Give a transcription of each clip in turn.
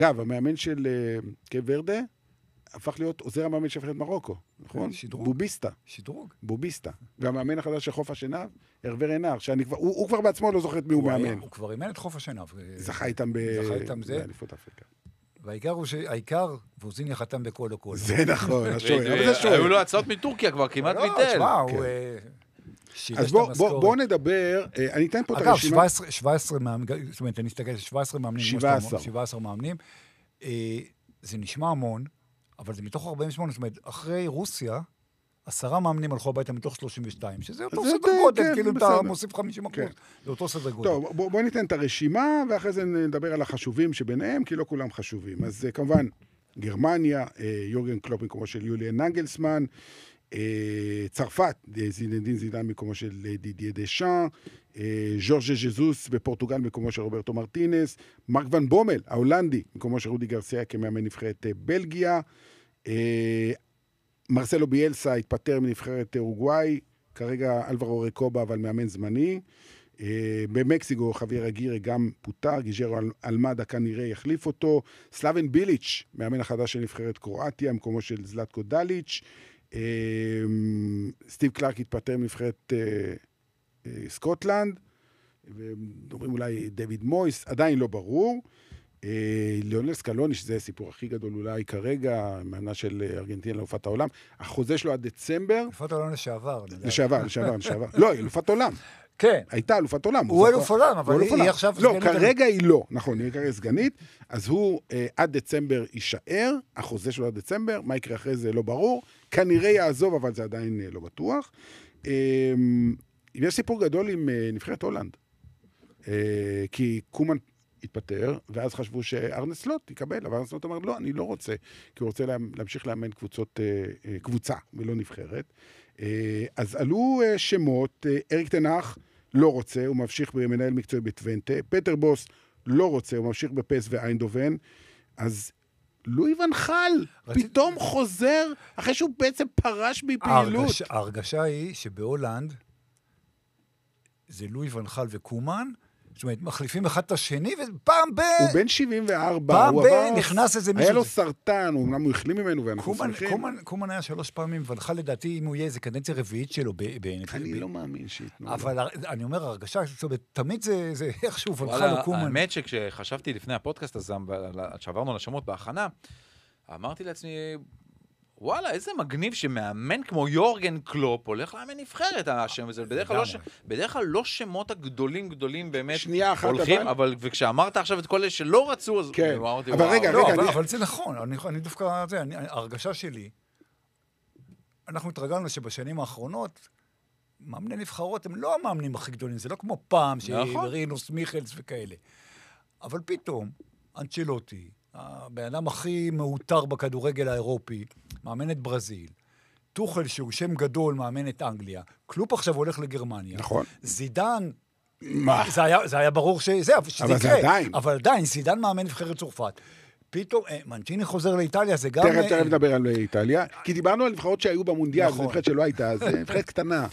אגב, המאמן של קייב ורדה הפך להיות עוזר המאמן של נבחרת מרוקו, נכון? שדרוג. בוביסטה. שדרוג. בוביסטה. והמאמן החדש של חוף השנהב, הרבר עינר, הוא כבר בעצמו לא זוכר את מי הוא מאמן. הוא כבר אימן את חוף השנהב. זכה איתם באליפות אפריקה. והעיקר, ווזיניה חתם בכל הכל. זה נכון, השוער. היו לו הצעות מטורקיה כבר, כמעט ביטל. תשמע, הוא... אז בואו נדבר, אני אתן פה את אגב, הרשימה. 17 מאמנים, זאת אומרת, אני אסתכל, 17 מאמנים. 17 מאמנים. זה נשמע המון, אבל זה מתוך 48, זאת אומרת, אחרי רוסיה, 10 מאמנים הלכו הביתה מתוך 32, שזה אותו סדר גודל, כאילו אתה מוסיף 50%, זה אותו סדר גודל. טוב, בואו ניתן את הרשימה, ואחרי זה נדבר על החשובים שביניהם, כי לא כולם חשובים. אז כמובן, גרמניה, יורגן קלופ מקומו של יוליאן נגלסמן, צרפת, זינדין זידן מקומו של דידיה דשאן, ז'ורג'ה ז'זוס בפורטוגל מקומו של רוברטו מרטינס, מרק ון בומל, ההולנדי, מקומו של רודי גרסיה כמאמן נבחרת בלגיה, מרסלו ביאלסה התפטר מנבחרת אורוגוואי, כרגע אלברו רקובה, אבל מאמן זמני, במקסיקו חוויר אגירה גם פוטר, גיג'רו אלמדה כנראה יחליף אותו, סלאבן ביליץ', מאמן החדש של נבחרת קרואטיה, מקומו של זלטקו דליץ', סטיב קלארק התפטר מנבחרת סקוטלנד, ודוברים אולי דויד מויס, עדיין לא ברור. ליאונל סקלוני, שזה הסיפור הכי גדול אולי כרגע, מאמנה של ארגנטינה לאלופת העולם, החוזה שלו עד דצמבר. אלופת העולם לשעבר. לשעבר. לא, אלופת עולם. כן. הייתה אלופת עולם. הוא אלוף עולם, אבל היא עכשיו סגנית. לא, כרגע היא לא, נכון, היא כרגע סגנית, אז הוא עד דצמבר יישאר, החוזה שלו עד דצמבר, מה יקרה אחרי זה לא ברור, כנראה יעזוב, אבל זה עדיין לא בטוח. יש סיפור גדול עם נבחרת הולנד, כי קומן התפטר, ואז חשבו שארנה סלוט יקבל, אבל ארנה סלוט אמר, לא, אני לא רוצה, כי הוא רוצה להמשיך לאמן קבוצה, ולא נבחרת. אז עלו שמות, אריק תנח לא רוצה, הוא ממשיך במנהל מקצועי בטוונטה, פטר בוס לא רוצה, הוא ממשיך בפס ואיינדובן, אז לואי ון חל פתאום חוזר, אחרי שהוא בעצם פרש מפעילות. ההרגשה היא שבהולנד, זה לואי ון חל וקומן, זאת אומרת, מחליפים אחד את השני, ופעם הוא בן 74, פעם נכנס איזה מישהו. היה לו סרטן, אומנם הוא החלים ממנו, ואנחנו שמחים. קומן היה 3 פעמים, ונחל לדעתי, אם הוא יהיה, זה קדנציה רביעית שלו. אני לא מאמין שיתנו. אבל אני אומר, הרגשה, תמיד זה איכשהו ונחל או קומן. האמת שכשחשבתי לפני הפודקאסט הזה, שעברנו לשמות בהכנה, אמרתי לעצמי, וואלה, איזה מגניב שמאמן כמו יורגן קלופ הולך לאמן נבחרת השם, וזה בדרך כלל לא שמות הגדולים באמת הולכים, אבל וכשאמרת עכשיו את כל אלה שלא רצו, אז אמרתי, אבל רגע, אבל זה נכון, אני דווקא, ההרגשה שלי, אנחנו התרגלנו שבשנים האחרונות, מאמני נבחרות הם לא המאמנים הכי גדולים, זה לא כמו פעם, שרינוס, מיכלס וכאלה. אבל פתאום, אנצ'לוטי, הבן אדם הכי מאותר בכדורגל האירופי, מאמן את ברזיל, טוחל שהוא שם גדול, מאמן את אנגליה, קלופ עכשיו הולך לגרמניה. נכון. זידן, מה? זה היה ברור שזה אבל זה עדיין. אבל עדיין, זידן מאמן נבחרת צרפת. פתאום, מנצ'יני חוזר לאיטליה, זה גם... תכף נדבר על איטליה, כי דיברנו על נבחרות שהיו במונדיאל, זו נבחרת שלא הייתה, אז נבחרת קטנה.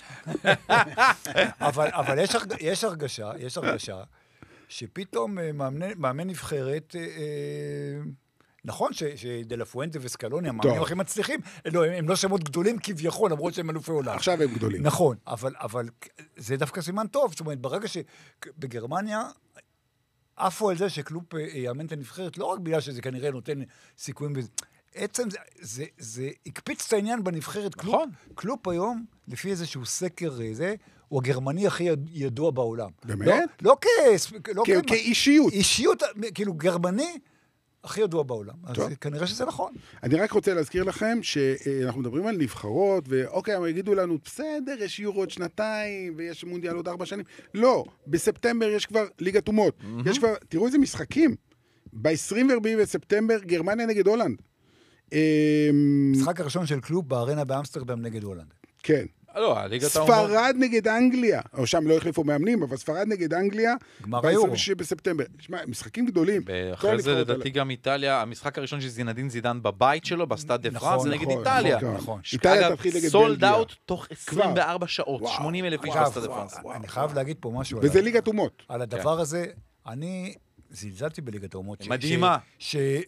אבל יש הרגשה, שפתאום מאמן נבחרת, נכון שדלפואנטה וסקלוני, המאמנים הכי מצליחים, הם לא שמות גדולים כביכול, למרות שהם אלופי עולם. עכשיו הם גדולים. נכון, אבל זה דווקא סימן טוב, זאת אומרת, ברגע שבגרמניה, עפו על זה שקלופ יאמן את הנבחרת, לא רק בגלל שזה כנראה נותן סיכויים, בעצם זה הקפיץ את העניין בנבחרת. קלופ היום, לפי איזשהו סקר זה, הוא הגרמני הכי ידוע בעולם. באמת? לא כאישיות. אישיות, כאילו גרמני הכי ידוע בעולם. אז כנראה שזה נכון. אני רק רוצה להזכיר לכם שאנחנו מדברים על נבחרות, ואוקיי, הם יגידו לנו, בסדר, יש יורו עוד 2 ויש מונדיאל עוד 4 שנים. לא, בספטמבר יש כבר ליגת אומות. יש כבר, תראו איזה משחקים. ב-24 בספטמבר, גרמניה נגד הולנד. משחק הראשון של קלופ בארנה באמסטרדם נגד הולנד. כן. לא, ספרד נגד אנגליה, או שם לא החליפו מאמנים, אבל ספרד נגד אנגליה, ב-26 בספטמבר. שמע, משחקים גדולים. אחרי זה לדעתי גם איטליה, המשחק הראשון של זינדין זידן בבית שלו, בסטאד דה פרנס, זה נגד איטליה. נכון. איטליה תתחיל נגד בלגיה. סולד אאוט תוך 24 שעות, 80,000 איש בסטאד דה פרנס. אני חייב להגיד פה משהו. וזה ליגת אומות. על הדבר הזה, אני זלזלתי בליגת האומות. מדהימה.